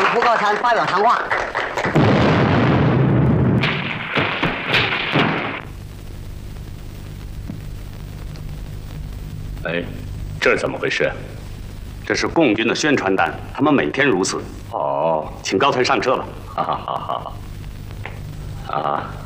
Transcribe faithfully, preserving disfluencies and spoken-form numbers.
请胡高强发表谈话。 哎，这是怎么回事？ 这是共军的宣传单，他们每天如此。 哦， 请高团上车吧。 好好好好好。啊。